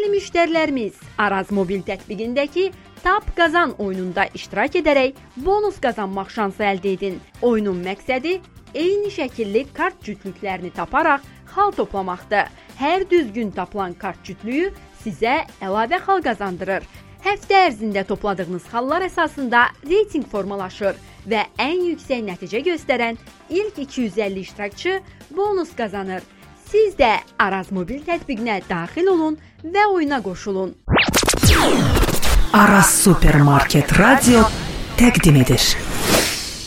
Dəyərli müştərilərimiz, Araz mobil tətbiqindəki Tap Qazan oyununda iştirak edərək bonus qazanmaq şansı əldə edin. Oyunun məqsədi eyni şəkilli kart cütlüklərini taparaq xal toplamaqdır. Hər düzgün tapılan kart cütlüyü sizə əlavə xal qazandırır. Həftə ərzində topladığınız xallar əsasında reyting formalaşır və ən yüksək nəticə göstərən ilk 250 iştirakçı bonus qazanır. Siz də Araz mobil tətbiqinə daxil olun və oyuna qoşulun. Araz Supermarket Radio təqdim edir.